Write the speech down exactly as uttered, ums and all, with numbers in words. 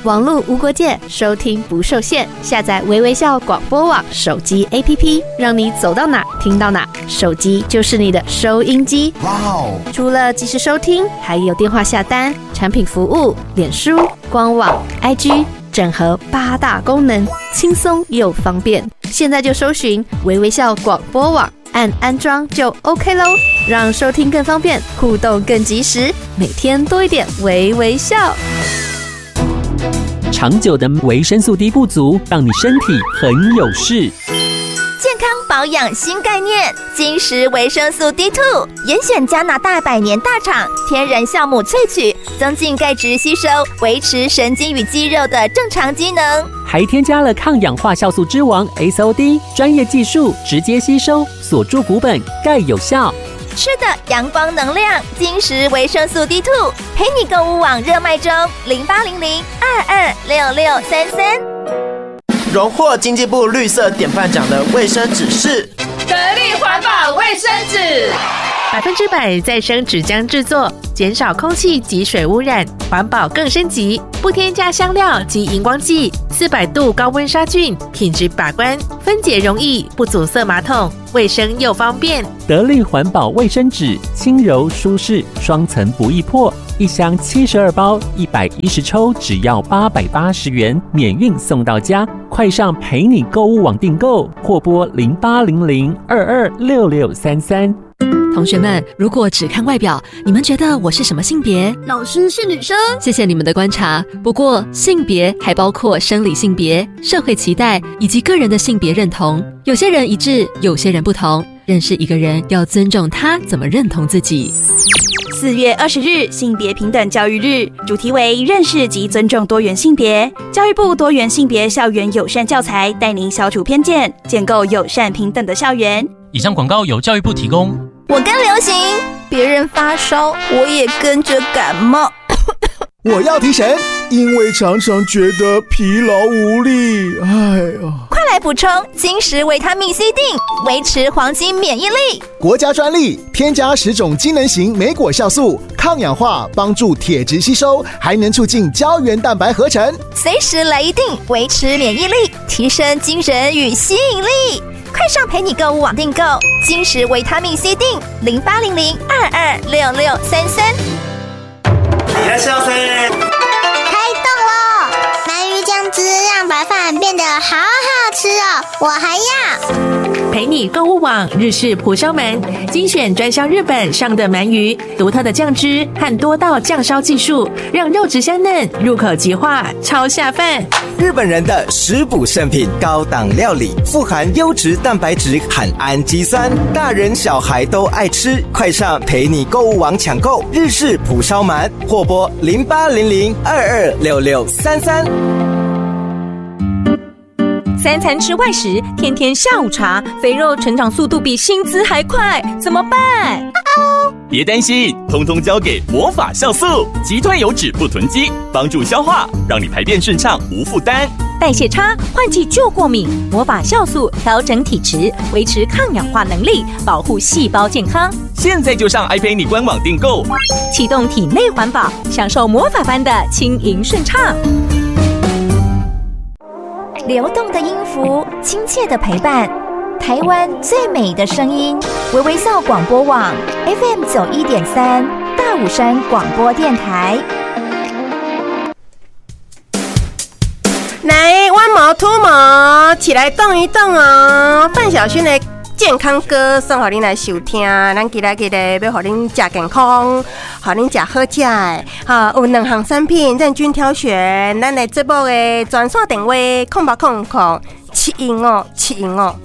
网络无国界，收听不受限。下载微微笑广播网手机 A P P， 让你走到哪听到哪，手机就是你的收音机。哇哦！除了即时收听，还有电话下单、产品服务、脸书、官网、I G， 整合八大功能，轻松又方便。现在就搜寻微微笑广播网，按安装就 OK 咯，让收听更方便，互动更及时，每天多一点微微笑。 长久的维生素 D 不足，让你身体很有事。 健康保养新概念，金石维生素 D 二 严选加拿大百年大厂天然酵母萃取，增进钙质吸收，维持神经与肌肉的正常机能， 还添加了抗氧化酵素之王 S O D， 专业技术直接吸收，锁住骨本，钙有效。 吃的阳光能量，金石维生素 D 二， 陪你购物网热卖中，零八零零二二六六三三。 荣获经济部绿色典范奖的卫生纸是得力环保卫生纸， 百分之百再生纸浆制作，减少空气及水污染，环保更升级，不添加香料及荧光剂，四百度高温杀菌，品质把关，分解容易，不阻塞马桶，卫生又方便。 得力环保卫生纸，轻柔舒适，双层不易破，一箱七十二包，一百一十抽，只要八百八十元，免运送到家。快上陪你购物网订购，或拨零八零零二二六六三三。 同学们，如果只看外表，你们觉得我是什么性别？ 老师是女生。 谢谢你们的观察。不过，性别还包括生理性别、社会期待以及个人的性别认同。有些人一致，有些人不同。认识一个人，要尊重他怎么认同自己。 四月二十日，性别平等教育日，主题为认识及尊重多元性别。教育部多元性别校园友善教材，带您消除偏见，建构友善平等的校园。 以上广告由教育部提供。 我跟流行，别人发烧，我也跟着感冒。 我要提神，因为常常觉得疲劳无力。哎呀， 快来补充金石维他命 C 锭，维持黄金免疫力。 国家专利，添加十种机能型莓果酵素，抗氧化，帮助铁质吸收，还能促进胶原蛋白合成。 随时来一锭，维持免疫力，提升精神与吸引力。快上陪你购物网订购金石维他命 C 锭，零八零零二二六六三三。 いらっしゃいませ。 开动了！鳗鱼酱汁让白饭变得好好吃哦，我还要。 陪你购物网日式蒲烧鳗，精选专销日本上的鳗鱼，独特的酱汁和多道酱烧技术，让肉质香嫩，入口即化，超下饭。 日本人的食补圣品，高档料理，富含优质蛋白质和氨基酸，大人小孩都爱吃。快上陪你购物网抢购日式蒲烧鳗，或拨零八零零二二六六三三。 三餐吃外食，天天下午茶，肥肉成长速度比薪资还快，怎么办？ 别担心，通通交给魔法酵素，击退油脂不囤积，帮助消化，让你排便顺畅无负担。 代谢差、换季就过敏，魔法酵素调整体质，维持抗氧化能力，保护细胞健康。 现在就上 iPay 官网订购， 启动体内环保，享受魔法般的轻盈顺畅。 流动的音符，亲切的陪伴，台湾最美的声音，微微笑广播网 F M 九一点三，大武山广播电台。 来，弯毛秃毛，起来动一动哦！范晓萱的健康歌送给您来收听，咱今日今日要给您吃健康，给您吃好吃的。哈，有两项产品任君挑选，咱的节目的专线电话空八空空七零哦七零哦